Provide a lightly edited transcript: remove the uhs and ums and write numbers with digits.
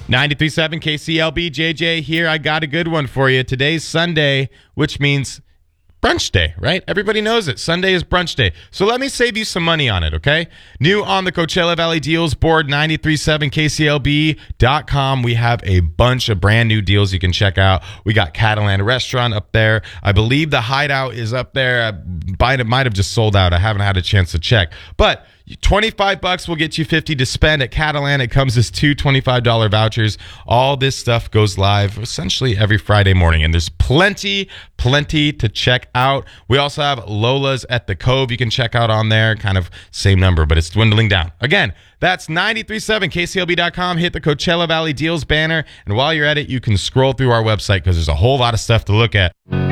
93.7 KCLB, JJ here. I got a good one for you. Today's Sunday, which means brunch day, right? Everybody knows it. Sunday is brunch day. So let me save you some money on it, okay? New on the Coachella Valley Deals board, 937KCLB.com. We have a bunch of brand new deals you can check out. We got Catalan Restaurant up there. I believe the Hideout is up there. Might have just sold out. I haven't had a chance to check. But $25 will get you $50 to spend at Catalan. It comes as two $25 vouchers. All this stuff goes live essentially every Friday morning, and there's plenty to check out. We also have Lola's at the Cove you can check out on there. Kind of same number, but it's dwindling down. Again, that's 937KCLB.com. Hit the Coachella Valley Deals banner, and while you're at it, you can scroll through our website because there's a whole lot of stuff to look at.